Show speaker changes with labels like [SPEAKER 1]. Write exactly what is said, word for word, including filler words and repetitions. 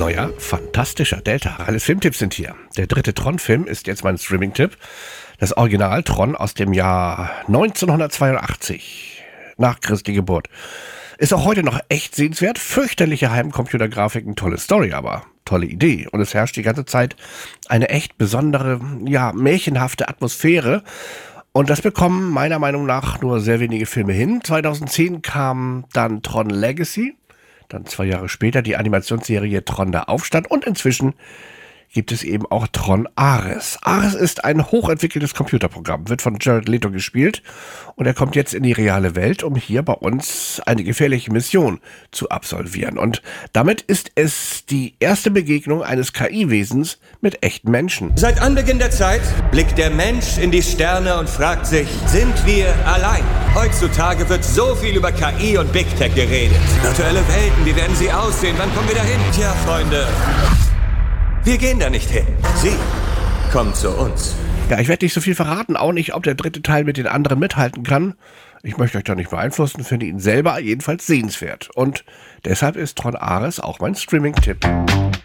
[SPEAKER 1] Neuer, fantastischer Delta. Alles Filmtipps sind hier. Der dritte Tron-Film ist jetzt mein Streaming-Tipp. Das Original Tron aus dem Jahr neunzehnhundertzweiundachtzig, nach Christi Geburt. Ist auch heute noch echt sehenswert. Fürchterliche Heimcomputergrafiken, tolle Story, aber tolle Idee. Und es herrscht die ganze Zeit eine echt besondere, ja, märchenhafte Atmosphäre. Und das bekommen meiner Meinung nach nur sehr wenige Filme hin. zweitausendzehn kam dann Tron Legacy. Dann zwei Jahre später die Animationsserie Tron der Aufstand und inzwischen gibt es eben auch Tron Ares. Ares ist ein hochentwickeltes Computerprogramm, wird von Jared Leto gespielt und er kommt jetzt in die reale Welt, um hier bei uns eine gefährliche Mission zu absolvieren. Und damit ist es die erste Begegnung eines K I-Wesens mit echten Menschen.
[SPEAKER 2] Seit Anbeginn der Zeit blickt der Mensch in die Sterne und fragt sich, sind wir allein? Heutzutage wird so viel über K I und Big Tech geredet. Virtuelle Welten, wie werden sie aussehen? Wann kommen wir da hin? Tja, Freunde, wir gehen da nicht hin. Sie kommen zu uns.
[SPEAKER 1] Ja, ich werde nicht so viel verraten, auch nicht, ob der dritte Teil mit den anderen mithalten kann. Ich möchte euch da nicht beeinflussen, finde ihn selber jedenfalls sehenswert. Und deshalb ist Tron Ares auch mein Streaming-Tipp.